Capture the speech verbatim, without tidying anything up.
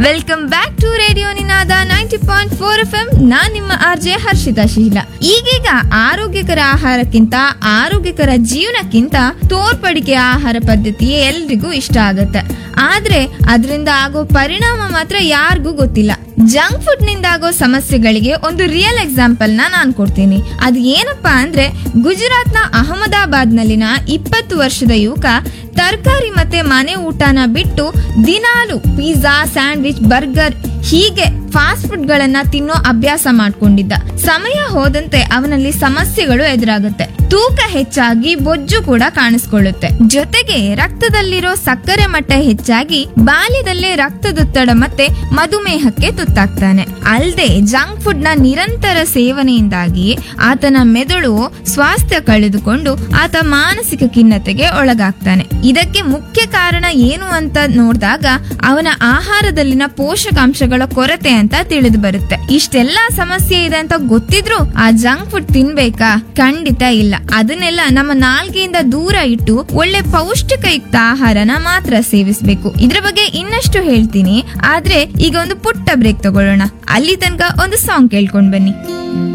Welcome back to radio Ninada ninety point four F M. ನಾನ್ ನಿಮ್ಮ R J Harshita ಶೀಲ. ಈಗೀಗ ಆರೋಗ್ಯಕರ ಆಹಾರಕ್ಕಿಂತ ಆರೋಗ್ಯಕರ ಜೀವನಕ್ಕಿಂತ ತೋರ್ಪಡಿಕೆ ಆಹಾರ ಪದ್ಧತಿ ಎಲ್ರಿಗೂ ಇಷ್ಟ ಆಗತ್ತೆ. ಆದ್ರೆ ಅದರಿಂದ ಆಗೋ ಪರಿಣಾಮ ಮಾತ್ರ ಯಾರಿಗೂ ಗೊತ್ತಿಲ್ಲ. ಜಂಕ್ ಫುಡ್ ನಿಂದ ಆಗೋ ಸಮಸ್ಯೆಗಳಿಗೆ ಒಂದು ರಿಯಲ್ ಎಕ್ಸಾಂಪಲ್ ನ ನಾನ್ ಕೊಡ್ತೀನಿ. ಅದು ಏನಪ್ಪಾ ಅಂದ್ರೆ, ಗುಜರಾತ್ ನ ಅಹಮದಾಬಾದ್ ನಲ್ಲಿನ ಇಪ್ಪತ್ತು ವರ್ಷದ ಯುವಕ ತರಕಾರಿ ಮತ್ತೆ ಮನೆ ಊಟನ ಬಿಟ್ಟು ದಿನಾಲು ಪಿಜ್ಜಾ, ಸ್ಯಾಂಡ್ವಿಚ್, ಬರ್ಗರ್ ಹೀಗೆ ಫಾಸ್ಟ್ ಫುಡ್ ಗಳನ್ನ ತಿನ್ನೋ ಅಭ್ಯಾಸ ಮಾಡ್ಕೊಂಡಿದ್ದ. ಸಮಯ ಹೋದಂತೆ ಅವನಲ್ಲಿ ಸಮಸ್ಯೆಗಳು ಎದುರಾಗುತ್ತೆ. ತೂಕ ಹೆಚ್ಚಾಗಿ ಬೊಜ್ಜು ಕೂಡ ಕಾಣಿಸ್ಕೊಳ್ಳುತ್ತೆ. ಜೊತೆಗೆ ರಕ್ತದಲ್ಲಿರೋ ಸಕ್ಕರೆ ಮಟ್ಟ ಹೆಚ್ಚಾಗಿ ಬಾಲ್ಯದಲ್ಲೇ ರಕ್ತದೊತ್ತಡ ಮತ್ತೆ ಮಧುಮೇಹಕ್ಕೆ ತುತ್ತಾಗ್ತಾನೆ. ಅಲ್ಲದೆ ಜಂಕ್ ಫುಡ್ ನ ನಿರಂತರ ಸೇವನೆಯಿಂದಾಗಿ ಆತನ ಮೆದುಳು ಸ್ವಾಸ್ಥ್ಯ ಕಳೆದುಕೊಂಡು ಆತ ಮಾನಸಿಕ ಖಿನ್ನತೆಗೆ ಒಳಗಾಗ್ತಾನೆ. ಇದಕ್ಕೆ ಮುಖ್ಯ ಕಾರಣ ಏನು ಅಂತ ನೋಡಿದಾಗ ಅವನ ಆಹಾರದಲ್ಲಿನ ಪೋಷಕಾಂಶಗಳ ಕೊರತೆ ಅಂತ ತಿಳಿದು ಬರುತ್ತೆ. ಇಷ್ಟೆಲ್ಲಾ ಸಮಸ್ಯೆ ಇದೆ ಅಂತ ಗೊತ್ತಿದ್ರು ಆ ಜಂಕ್ ಫುಡ್ ತಿನ್ಬೇಕಾ? ಖಂಡಿತ ಇಲ್ಲ. ಅದನ್ನೆಲ್ಲ ನಮ್ಮ ನಾಲ್ಗೆಯಿಂದ ದೂರ ಇಟ್ಟು ಒಳ್ಳೆ ಪೌಷ್ಟಿಕಯುಕ್ತ ಆಹಾರನ ಮಾತ್ರ ಸೇವಿಸಬೇಕು. ಇದ್ರ ಬಗ್ಗೆ ಇನ್ನಷ್ಟು ಹೇಳ್ತೀನಿ, ಆದ್ರೆ ಈಗ ಒಂದು ಪುಟ್ಟ ಬ್ರೇಕ್ ತಗೊಳ್ಳೋಣ. ಅಲ್ಲಿ ತನಕ ಒಂದು ಸಾಂಗ್ ಕೇಳ್ಕೊಂಡ್ ಬನ್ನಿ.